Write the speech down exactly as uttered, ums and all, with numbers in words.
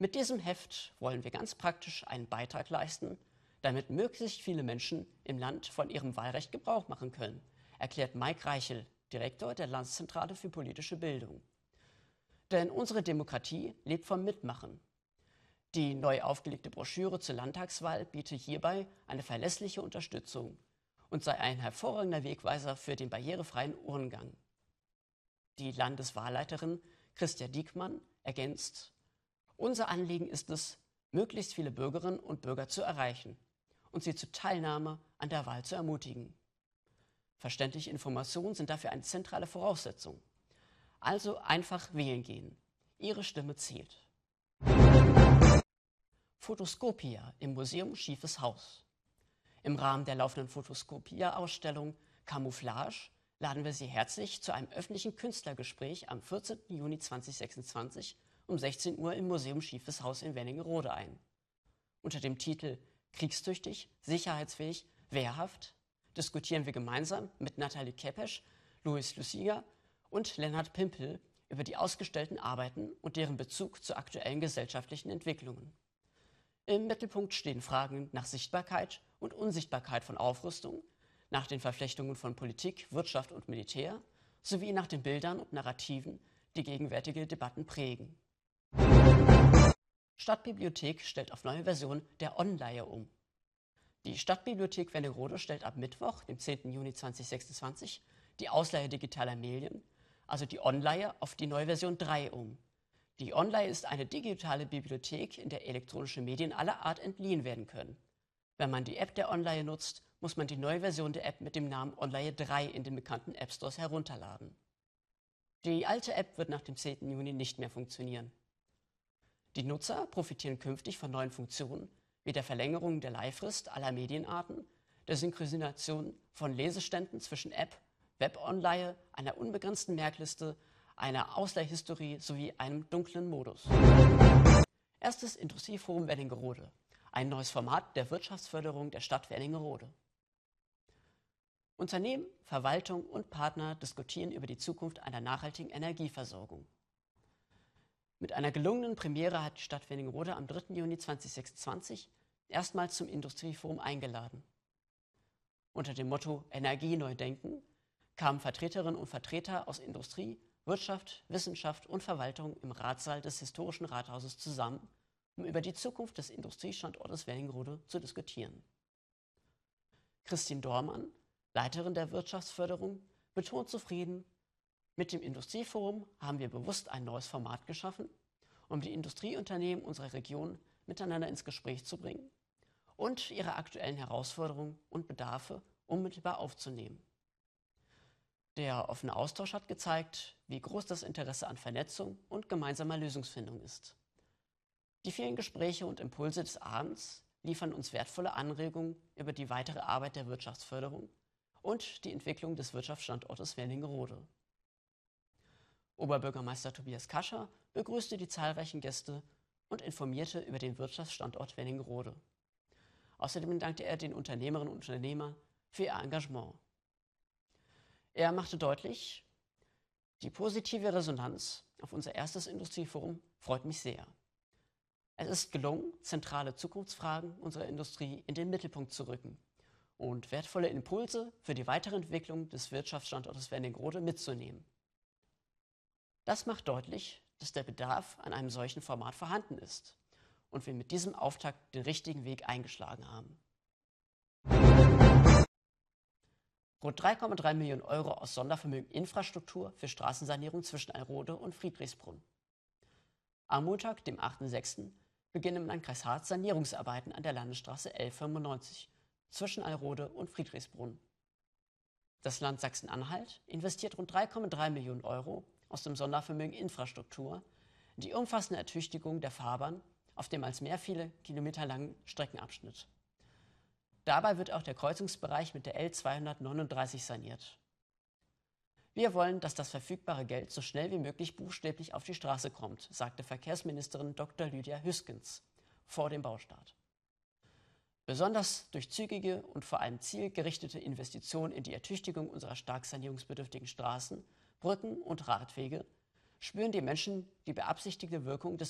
Mit diesem Heft wollen wir ganz praktisch einen Beitrag leisten, damit möglichst viele Menschen im Land von ihrem Wahlrecht Gebrauch machen können, erklärt Mike Reichel, Direktor der Landeszentrale für politische Bildung. Denn unsere Demokratie lebt vom Mitmachen. Die neu aufgelegte Broschüre zur Landtagswahl biete hierbei eine verlässliche Unterstützung und sei ein hervorragender Wegweiser für den barrierefreien Urnengang. Die Landeswahlleiterin Christa Diekmann ergänzt: Unser Anliegen ist es, möglichst viele Bürgerinnen und Bürger zu erreichen und sie zur Teilnahme an der Wahl zu ermutigen. Verständliche Informationen sind dafür eine zentrale Voraussetzung. Also einfach wählen gehen. Ihre Stimme zählt. Fotoskopia im Museum Schiefes Haus. Im Rahmen der laufenden Fotoskopia-Ausstellung Camouflage laden wir Sie herzlich zu einem öffentlichen Künstlergespräch am vierzehnten Juni zweitausendsechsundzwanzig um sechzehn Uhr im Museum Schiefes Haus in Wernigerode ein. Unter dem Titel Kriegstüchtig, sicherheitsfähig, wehrhaft diskutieren wir gemeinsam mit Nathalie Kepesch, Louis Lusiger und Lennart Pimpel über die ausgestellten Arbeiten und deren Bezug zu aktuellen gesellschaftlichen Entwicklungen. Im Mittelpunkt stehen Fragen nach Sichtbarkeit und Unsichtbarkeit von Aufrüstung, nach den Verflechtungen von Politik, Wirtschaft und Militär, sowie nach den Bildern und Narrativen, die gegenwärtige Debatten prägen. Stadtbibliothek stellt auf neue Version der Onleihe um. Die Stadtbibliothek Wernigerode stellt ab Mittwoch, dem zehnten Juni zweitausendsechsundzwanzig, die Ausleihe digitaler Medien, also die Onleihe, auf die neue Version drei um. Die Onleihe ist eine digitale Bibliothek, in der elektronische Medien aller Art entliehen werden können. Wenn man die App der Onleihe nutzt, muss man die neue Version der App mit dem Namen Onleihe drei in den bekannten App-Stores herunterladen. Die alte App wird nach dem zehnten Juni nicht mehr funktionieren. Die Nutzer profitieren künftig von neuen Funktionen, wie der Verlängerung der Leihfrist aller Medienarten, der Synchronisation von Leseständen zwischen App, Web-Onleihe, einer unbegrenzten Merkliste, einer Ausleihhistorie sowie einem dunklen Modus. Erstes Industrieforum Wernigerode, ein neues Format der Wirtschaftsförderung der Stadt Wernigerode. Unternehmen, Verwaltung und Partner diskutieren über die Zukunft einer nachhaltigen Energieversorgung. Mit einer gelungenen Premiere hat die Stadt Wernigerode am dritten Juni zweitausendsechsundzwanzig erstmals zum Industrieforum eingeladen. Unter dem Motto Energie neu denken kamen Vertreterinnen und Vertreter aus Industrie, Wirtschaft, Wissenschaft und Verwaltung im Ratssaal des historischen Rathauses zusammen, um über die Zukunft des Industriestandortes Wernigerode zu diskutieren. Christine Dormann, Leiterin der Wirtschaftsförderung, betont zufrieden: Mit dem Industrieforum haben wir bewusst ein neues Format geschaffen, um die Industrieunternehmen unserer Region miteinander ins Gespräch zu bringen und ihre aktuellen Herausforderungen und Bedarfe unmittelbar aufzunehmen. Der offene Austausch hat gezeigt, wie groß das Interesse an Vernetzung und gemeinsamer Lösungsfindung ist. Die vielen Gespräche und Impulse des Abends liefern uns wertvolle Anregungen über die weitere Arbeit der Wirtschaftsförderung und die Entwicklung des Wirtschaftsstandortes Wernigerode. Oberbürgermeister Tobias Kascher begrüßte die zahlreichen Gäste und informierte über den Wirtschaftsstandort Wernigerode. Außerdem dankte er den Unternehmerinnen und Unternehmern für ihr Engagement. Er machte deutlich: Die positive Resonanz auf unser erstes Industrieforum freut mich sehr. Es ist gelungen, zentrale Zukunftsfragen unserer Industrie in den Mittelpunkt zu rücken und wertvolle Impulse für die weitere Entwicklung des Wirtschaftsstandortes Wernigerode mitzunehmen. Das macht deutlich, dass der Bedarf an einem solchen Format vorhanden ist und wir mit diesem Auftakt den richtigen Weg eingeschlagen haben. Rund drei Komma drei Millionen Euro aus Sondervermögen Infrastruktur für Straßensanierung zwischen Alrode und Friedrichsbrunn. Am Montag, dem achten sechsten beginnen im Landkreis Harz Sanierungsarbeiten an der Landesstraße L fünfundneunzig zwischen Alrode und Friedrichsbrunn. Das Land Sachsen-Anhalt investiert rund drei Komma drei Millionen Euro aus dem Sondervermögen Infrastruktur in die umfassende Ertüchtigung der Fahrbahn auf dem als mehr viele Kilometer langen Streckenabschnitt. Dabei wird auch der Kreuzungsbereich mit der L zweihundertneununddreißig saniert. Wir wollen, dass das verfügbare Geld so schnell wie möglich buchstäblich auf die Straße kommt, sagte Verkehrsministerin Doktor Lydia Hüskens vor dem Baustart. Besonders durch zügige und vor allem zielgerichtete Investitionen in die Ertüchtigung unserer stark sanierungsbedürftigen Straßen, Brücken und Radwege spüren die Menschen die beabsichtigte Wirkung des